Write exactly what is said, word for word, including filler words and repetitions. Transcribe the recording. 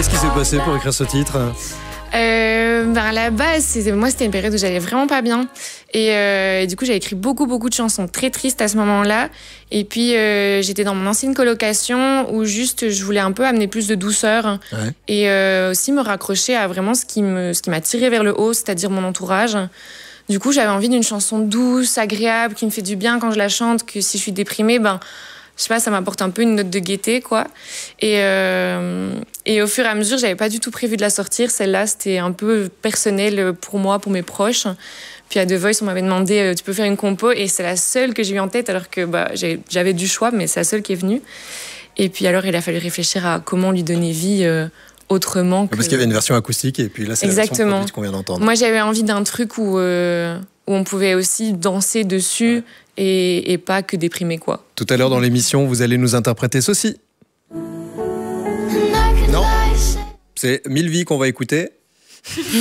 Qu'est-ce qui s'est passé pour écrire ce titre ? Euh, ben à la base, c'est, moi, c'était une période où j'allais vraiment pas bien. Et, euh, et du coup, j'avais écrit beaucoup, beaucoup de chansons très tristes à ce moment-là. Et puis, euh, j'étais dans mon ancienne colocation où juste, je voulais un peu amener plus de douceur. Ouais. Et euh, aussi me raccrocher à vraiment ce qui, me, ce qui m'a tiré vers le haut, c'est-à-dire mon entourage. Du coup, j'avais envie d'une chanson douce, agréable, qui me fait du bien quand je la chante, que si je suis déprimée, ben... je sais pas, ça m'apporte un peu une note de gaieté, quoi. Et, euh, et au fur et à mesure, j'avais pas du tout prévu de la sortir. Celle-là, c'était un peu personnel pour moi, pour mes proches. Puis à The Voice, on m'avait demandé, tu peux faire une compo? Et c'est la seule que j'ai eu en tête, alors que bah, j'avais, j'avais du choix, mais c'est la seule qui est venue. Et puis alors, il a fallu réfléchir à comment lui donner vie euh, autrement. Que... Parce qu'il y avait une version acoustique, et puis là, c'est Exactement. la version produite qu'on vient d'entendre. Moi, j'avais envie d'un truc où, euh, où on pouvait aussi danser dessus. Ouais. Et, et pas que déprimer, quoi. Tout à l'heure dans l'émission, vous allez nous interpréter ceci. Non, c'est Mille vies qu'on va écouter.